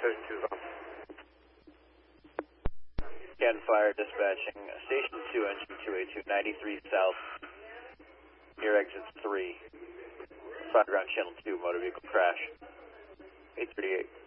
Station 2's on. Scan fire dispatching, Station 2, engine 282, 93 south, near exit 3, sideground channel 2, motor vehicle crash, 838.